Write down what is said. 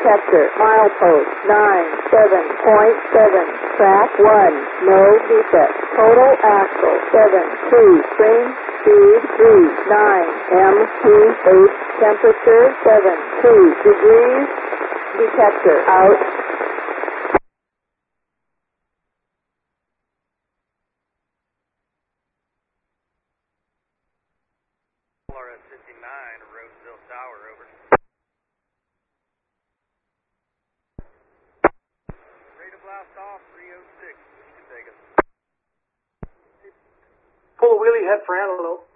detector. Milepost 97.7. Track 1. No defect. Total axle 7.2. Spring speed 3.9. MPH. Temperature 7.2 degrees. Detector out. RS 59, Roseville Tower, over. Ready to blast off, 306. You can take us. Pull a wheelie, head for Antelope.